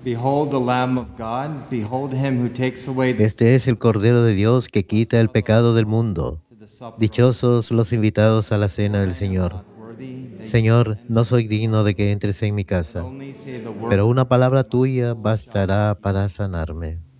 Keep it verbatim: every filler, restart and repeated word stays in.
Behold the Lamb of God, behold him who takes away the Este sin es el Cordero de Dios que quita el pecado del mundo. to the supper of the Dichosos los invitados a la cena Lord. del I am Señor. not worthy that you Señor, no enter, soy digno de que entres en mi but casa, only say the word, pero una palabra my tuya soul shall be bastará healed. para sanarme.